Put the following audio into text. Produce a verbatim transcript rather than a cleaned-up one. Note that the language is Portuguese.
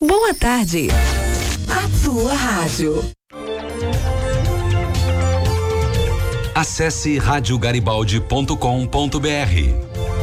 Boa tarde. A tua rádio. Acesse rádio garibaldi ponto com ponto br.